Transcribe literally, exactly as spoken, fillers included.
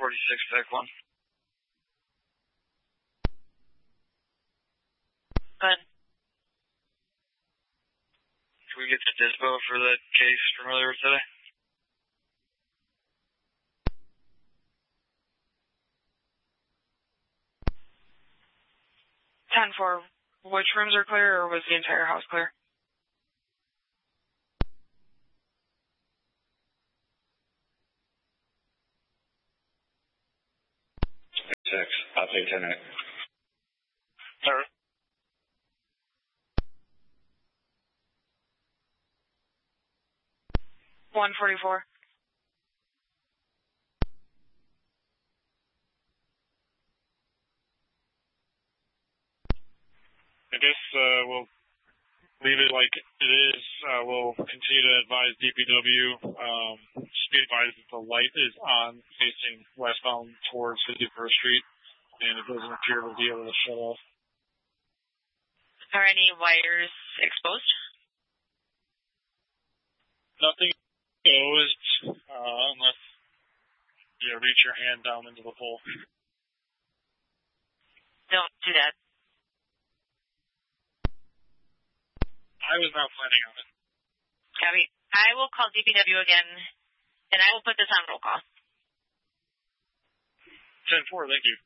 forty-six, back one. Good. Can we get the dispo for that case from earlier today? ten four. Which rooms are clear, or was the entire house clear? Six. I'll take ten eight. Sir. one forty-four. I guess uh, we'll leave it like it is. Uh, we'll continue to advise D P W. Um, just be advised that the light is on facing westbound towards fifty-first Street, and it doesn't appear to be able to shut off. Are any wires exposed? Nothing exposed uh, unless you reach your hand down into the pole. Don't do that. I was not planning on it. Copy. I will call D P W again, and I will put this on roll call. ten four, thank you.